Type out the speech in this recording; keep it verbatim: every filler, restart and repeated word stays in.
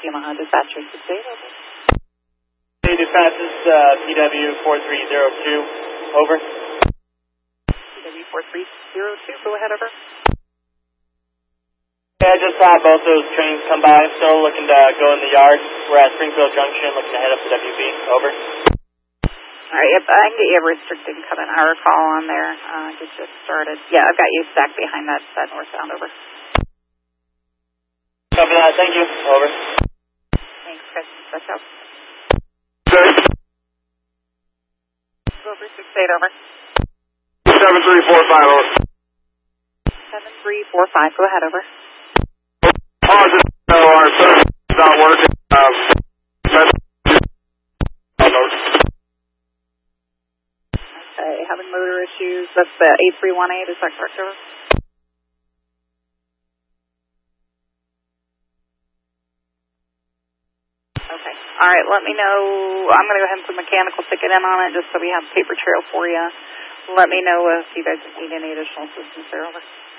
Yamaha Dispatcher six eight, over. Hey, dispatch, this is uh, P W four three zero two, over. P W four three zero two, go ahead, over. Yeah, I just saw both those trains come by. I'm still looking to go in the yard. We're at Springfield Junction, looking to head up to W B, over. Alright, yep, I can get you a restricted cut an hour call on there. Uh, get you started. Yeah, I've got you stacked behind that, that northbound, over. Copy that, thank you, over. Thanks, Chris. That's out. Over six eight, over. seven three four five, over. seven three four five, go ahead, over. Positive, no, our service is not working. Um, okay, having motor issues. That's the eight three one eight, is that correct, over? Okay. All right, let me know. I'm going to go ahead and put a mechanical ticket in on it just so we have a paper trail for you. Let me know if you guys need any additional assistance there, over.